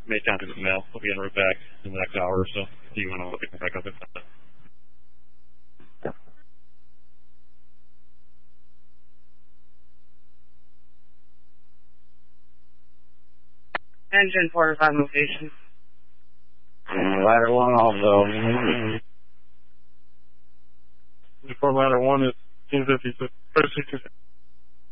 made contact with Mel. We'll be en route back in the next hour or so. Do you want to look back up at that? Engine 45 location. Ladder 1 also. Before ladder 1 is 1056.